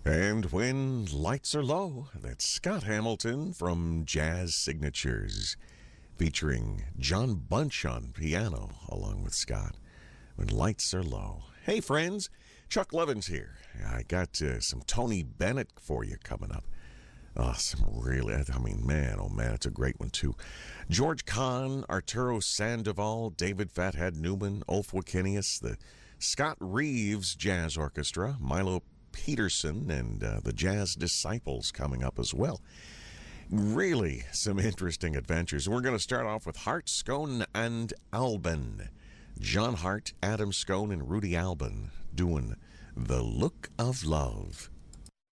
And when lights are low, that's Scott Hamilton from Jazz Signatures, featuring John Bunch on piano along with Scott. When lights are low. Hey, friends, Chuck Levins here. I got some Tony Bennett for you coming up. Oh, man, oh man, it's a great one too. George Kahn, Arturo Sandoval, David Fathead Newman, Ulf Wikinius, the Scott Reeves Jazz Orchestra, Milo Peterson, and the Jazz Disciples coming up as well. Really some interesting adventures. We're going to start off with Hart, Scone, and Albin. John Hart, Adam Scone, and Rudy Albin doing The Look of Love.